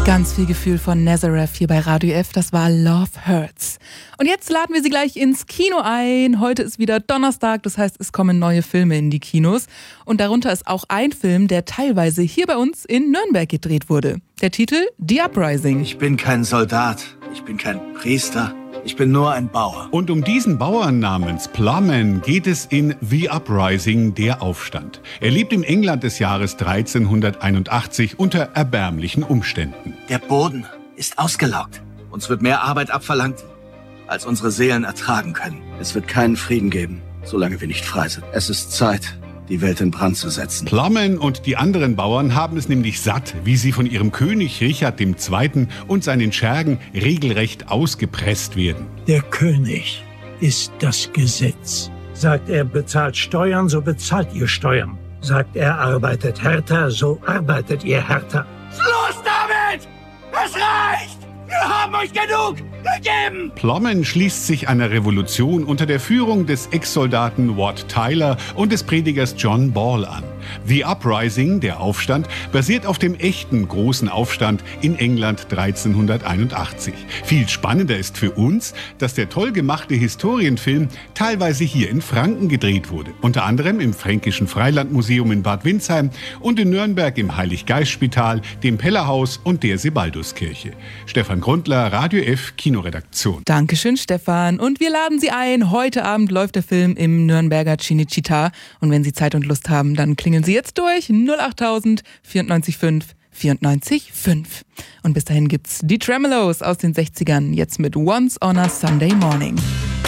Ganz viel Gefühl von Nazareth hier bei Radio F, das war Love Hurts. Und jetzt laden wir Sie gleich ins Kino ein. Heute ist wieder Donnerstag, das heißt, es kommen neue Filme in die Kinos. Und darunter ist auch ein Film, der teilweise hier bei uns in Nürnberg gedreht wurde. Der Titel The Uprising. Ich bin kein Soldat, ich bin kein Priester. Ich bin nur ein Bauer. Und um diesen Bauern namens Plumman geht es in The Uprising, der Aufstand. Er lebt im England des Jahres 1381 unter erbärmlichen Umständen. Der Boden ist ausgelaugt. Uns wird mehr Arbeit abverlangt, als unsere Seelen ertragen können. Es wird keinen Frieden geben, solange wir nicht frei sind. Es ist Zeit, die Welt in Brand zu setzen. Plumman und die anderen Bauern haben es nämlich satt, wie sie von ihrem König Richard II. Und seinen Schergen regelrecht ausgepresst werden. Der König ist das Gesetz. Sagt er bezahlt Steuern, so bezahlt ihr Steuern. Sagt er arbeitet härter, so arbeitet ihr härter. Schluss damit! Es reicht! Wir haben euch genug gegeben! Plumman schließt sich einer Revolution unter der Führung des Ex-Soldaten Wat Tyler und des Predigers John Ball an. The Uprising, der Aufstand, basiert auf dem echten großen Aufstand in England 1381. Viel spannender ist für uns, dass der toll gemachte Historienfilm teilweise hier in Franken gedreht wurde. Unter anderem im Fränkischen Freilandmuseum in Bad Windsheim und in Nürnberg im Heilig-Geist-Spital, dem Pellerhaus und der Sebalduskirche. Stefan Grundler, Radio F, Kinoredaktion. Dankeschön, Stefan. Und wir laden Sie ein. Heute Abend läuft der Film im Nürnberger Cinecittà. Und wenn Sie Zeit und Lust haben, dann klingeln Sie jetzt durch 08000 94 5 94 5. Und bis dahin gibt's die Tremeloes aus den 60ern, jetzt mit Once on a Sunday Morning.